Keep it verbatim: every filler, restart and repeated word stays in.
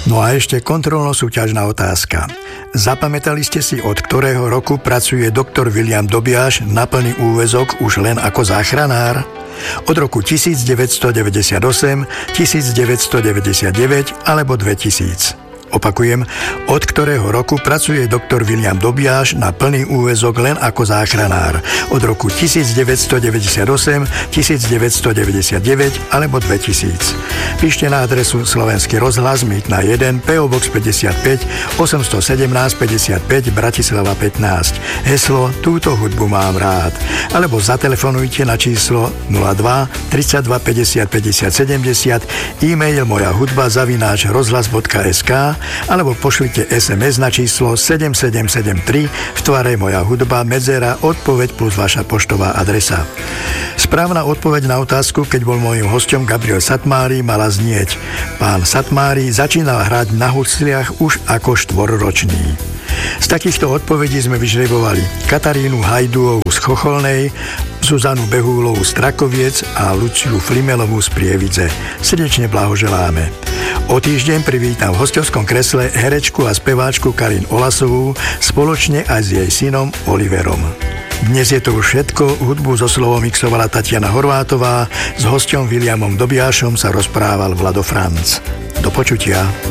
No a ešte kontrolno-súťažná otázka. Zapamätali ste si, od ktorého roku pracuje doktor William Dobiaš na plný úväzok už len ako záchranár? Od roku devätnásťstodeväťdesiatosem, devätnásťstodeväťdesiatdeväť alebo dvetisíc. Opakujem, od ktorého roku pracuje doktor William Dobiaš na plný úväzok len ako záchranár? Od roku devätnásťstodeväťdesiatosem, devätnásťstodeväťdesiatdeväť alebo dvetisíc. Píšte na adresu Slovenský rozhlas Mýtna jeden, pé ó Box päťdesiatpäť, osemstosedemnásť päťdesiatpäť, Bratislava pätnásť. Heslo Túto hudbu mám rád. Alebo zatelefonujte na číslo nula dva, tridsaťdva, päťdesiat, päťdesiat, sedemdesiat, e-mail moja hudba zavináč rozhlas bodka es ká alebo pošlite es em es na číslo sedem sedem sedem tri v tvare Moja hudba medzera odpoveď plus vaša poštová adresa. Správna odpoveď na otázku, keď bol môjim hosťom Gabriel Satmári, mala znieť: pán Satmári začínal hrať na husliach už ako štvorročný. Z takýchto odpovedí sme vyžrebovali Katarínu Hajduovú z Chocholnej, Zuzanu Behúlovú z Trakoviec a Luciu Flimelovú z Prievidze. Srdečne blahoželáme. O týždeň privítam v hosťovskom kresle herečku a speváčku Karin Olasovú spoločne aj s jej synom Oliverom. Dnes je to už všetko. Hudbu zo slovom mixovala Tatiana Horvátová. S hosťom Williamom Dobiašom sa rozprával Vlado Franc. Do počutia.